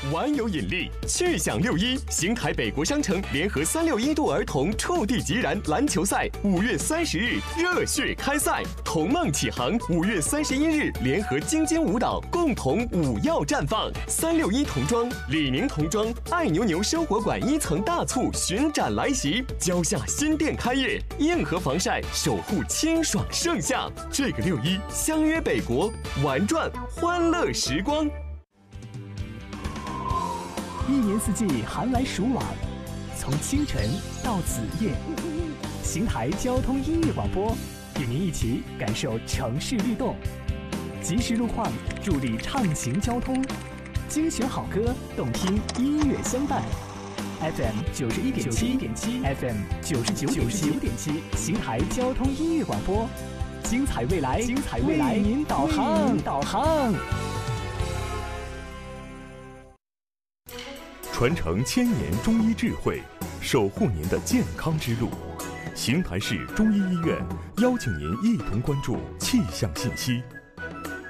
玩有引力，趣享6·1，邢台北国商城联合361度儿童触地即燃篮球赛5月30日热血开赛，童梦启航5月31日联合京津舞蹈共同舞耀绽放。361童装、李宁童装、爱牛牛生活馆1层大促巡展来袭，蕉下新店开业，硬核防晒守护清爽盛夏。这个6·1相约北国，玩转欢乐时光。 一年四季寒来暑往，从清晨到子夜，邢台交通音乐广播与您一起感受城市律动，及时路况助力畅行交通，精选好歌，动听音乐相伴。FM 91.7 FM 99.7，邢台交通音乐广播，精彩未来，为您导航。 传承1000年中医智慧，守护您的健康之路。邢台市中医医院邀请您一同关注气象信息。